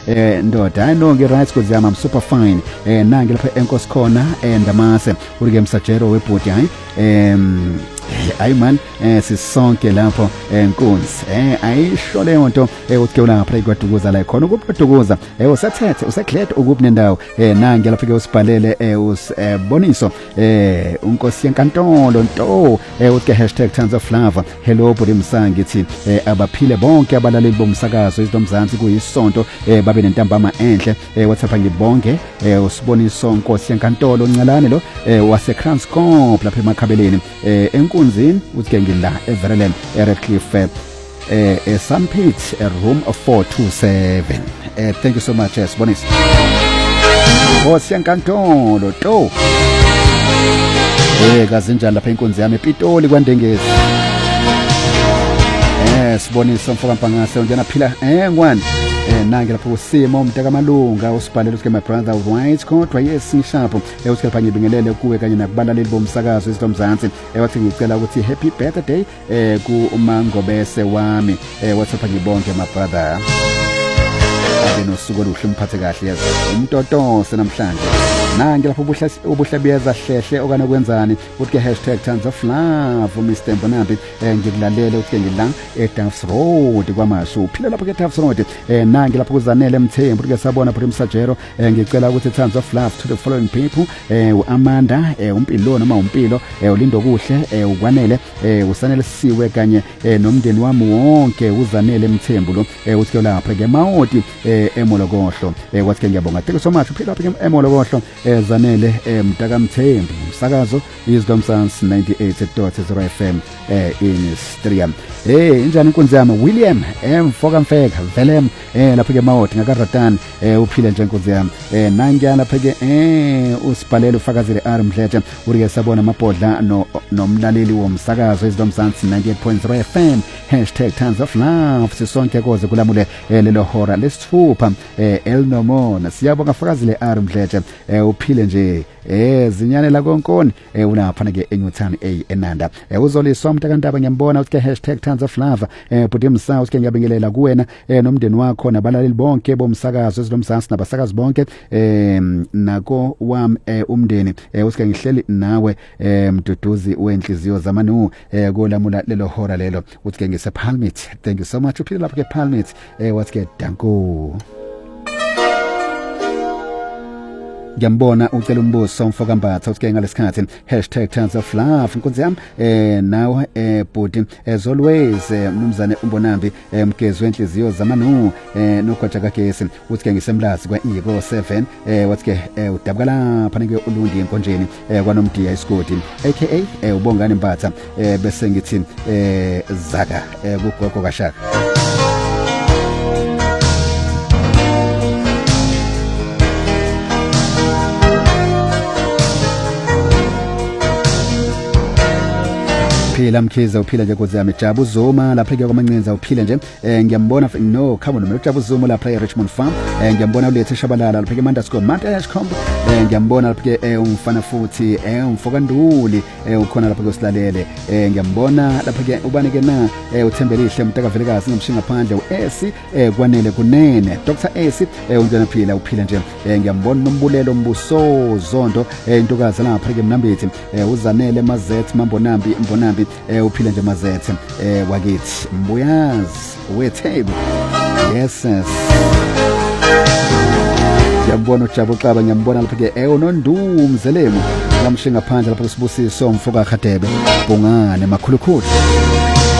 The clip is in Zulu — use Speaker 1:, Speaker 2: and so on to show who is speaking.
Speaker 1: ndoda nonke right cause I'm super fine nange lapha enkosi khona ndamase urike msajero webhodi hayi hayi man sisonke lapho enkunzi ayisho le nto uthi lapha ikwadukuza la khona ukudukuza usathethe useglad ukuba nendawo nange lapha ke usibhalele usiboniso unkosi yenkantolo nto uthi #TanzaFlava hello budi msangi ithi abaphile bonke abalaleli bomsakazo izidomzansi kuyisonto babe nentambama enhle WhatsApp ngibonge usiboniso unkosi yenkantolo oncalane lo wase Kranscorp lapha emakhabeleni enkunzini uthi ngila Everland Redcliffe Sunpit room 427 thank you so much Sibonisa Nkosi yenkantolo to kazinjani lapha inkunzi yami ePitoli kwaNdengezi Sibonisa mfoka mpangase unjana phila ngwani nange lapho usimo umntaka malunga usibhalele uthi my brother right kodwa yes ngishapo uthi lapha ngibingelele kuwe kanye nakubalaleli bomsakazo isidomzansi wathi ngicela ukuthi happy birthday ku umangobese wami wathi lapha ngibonke my brother nosuku oluhle mphathe kahle yazi umtotose namhlanje nange lapho ubuhlabiyeza hlehle okana kwenzani uthi #TanzaFlava Mr Mbonambi ngikulalele uthi ngila eTafs Road kwamashu uphila lapho eTafs Road nange lapho kuzanele Mthembu uthi sabona phela umsajero ngicela ukuthi TanzaFlava to the following people uAmanda umpilo noma umpilo ulindo kuhle ukwanele usanele siwe kanye nomndeni wami wonke uzanele Mthembu lo uthi lapha ke mawoti emolokohlo wathi ngiyabonga thank you so much uphila lapha emolokohlo zanele mntaka Mthembu umsakazo izidomzansi 98.0 FM in Stream injani inkunzi yami William mfoka mfeka vele lapha ke mawoti ngakaratani uphile nje inkunzi yami nangyana lapha ke usibhalele ufakazile Mdletshe urike sabona amabhodla nomlaleli womsakazo izidomzansi 98.0 FM #TanzaFlava sisonke koze kulamule lelo hora lesithupha elnomona siyabonga fakazile Mdletshe uphile nje zinyane la konkoni unaphana ke eNewtown eNanda uzoliswa umntakantaba ngiyambona uthi #TanzaFlava budi msa uthi ngiyabingelela kuwena nomndeni wakho nabalaleli bonke bomsakazo ezidomzansi nabasakazi bonke nako wami umndeni uthi ngihleli nawe mduduzi wenhliziyo zamanu kolamula lelo hora lelo uthi ngise Palmit thank you so much uphile lapha ke Palmit wathi ke danko ngiyambona ucela umbuso mfoka mbatha uthi ngalesikhathi #TanzaFlava inkunzi yami nawe budi as always mnumzane umbonambi mgezi wenhliziyo zamanu nogoja kagesi uthi ngisemlazi kwa Ego 7 wathi ke udabukala lapha ke ulundi enkonjeni kwanomdiya isigodi aka ubongani mbatha bese ngithi zaka kugogo kashaka phila mkhiza uphila nje kodwa yami Jabu Zuma lapha ke kwamancinza uphile nje ngiyambona no khabo nomelo Jabu Zuma lapha eRichmond Farm ngiyambona ulethe Shabalala lapha ke _Manta ngiyambona lapha ke umfana futhi umfoka Nduli ukhona lapha kosilalele ngiyambona lapha ke ubane ke na uThembelihle umntaka Velekazi ngomshinga phandle uEsi kwanele kunene Dr Esi unjana phila uphile nje ngiyambona nombulelo Mbuso Zondo intokazi lapha ke Mnambithi uzanele Mazet Mbonambi uphile nje Mazethe wakithi Mbuyazi wethebe yes ngiyambona uJabu Xaba ngiyambona lapha ke unondumzelemo ngamshinga phandle lapha kusibusiso umfoka Khadebe Bongane makhulukhulu